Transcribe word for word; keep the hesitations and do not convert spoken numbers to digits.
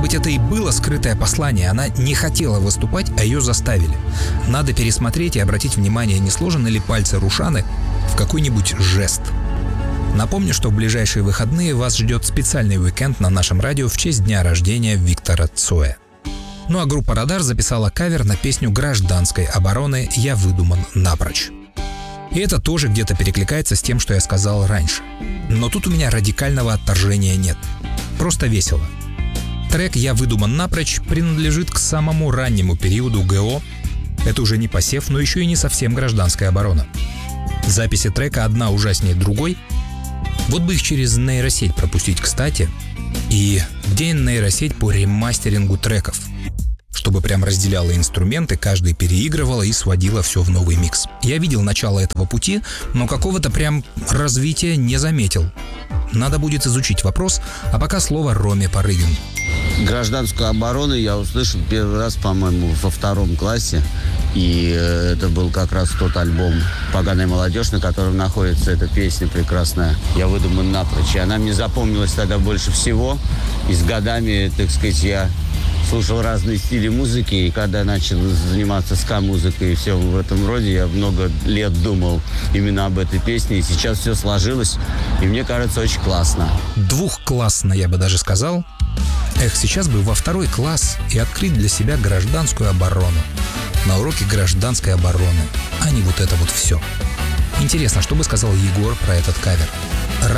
быть, это и было скрытое послание. Она не хотела выступать, а ее заставили. Надо пересмотреть и обратить внимание, не сложены ли пальцы Рушаны в какой-нибудь жест. Напомню, что в ближайшие выходные вас ждет специальный уикенд на нашем радио в честь дня рождения Виктора Цоя. Ну а группа «Радар» записала кавер на песню гражданской обороны «Я выдуман напрочь». И это тоже где-то перекликается с тем, что я сказал раньше. Но тут у меня радикального отторжения нет. Просто весело. Трек «Я выдуман напрочь» принадлежит к самому раннему периоду ГО. Это уже не посев, но еще и не совсем гражданская оборона. Записи трека одна ужаснее другой. Вот бы их через нейросеть пропустить, кстати. И день нейросеть по ремастерингу треков, чтобы прям разделяла инструменты, каждый переигрывала и сводила все в новый микс. Я видел начало этого пути, но какого-то прям развития не заметил. Надо будет изучить вопрос, а пока слово Роме Порыгину. Гражданскую оборону я услышал первый раз, по-моему, во втором классе. И это был как раз тот альбом «Поганая молодежь», на котором находится эта песня прекрасная «Я выдуман напрочь». И она мне запомнилась тогда больше всего. И с годами, так сказать, я слушал разные стили музыки. И когда начал заниматься ска-музыкой и все в этом роде, я много лет думал именно об этой песне. И сейчас все сложилось. И мне кажется, очень классно. Двухклассно, я бы даже сказал. Эх, сейчас бы во второй класс и открыть для себя гражданскую оборону. На уроке гражданской обороны, а не вот это вот все. Интересно, что бы сказал Егор про этот кавер?